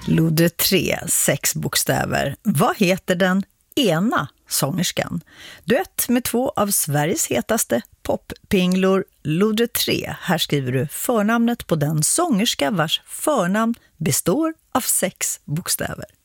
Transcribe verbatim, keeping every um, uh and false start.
Lodre tre, sex bokstäver. Vad heter den ena sångerskan? Duett med två av Sveriges hetaste poppinglor. Lodre tre. Här skriver du förnamnet på den sångerska vars förnamn består av sex bokstäver.